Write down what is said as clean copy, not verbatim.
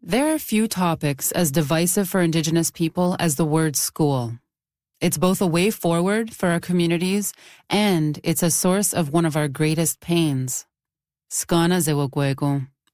There are few topics as divisive for Indigenous people as the word school. It's both a way forward for our communities and it's a source of one of our greatest pains. Skana Zewagwego.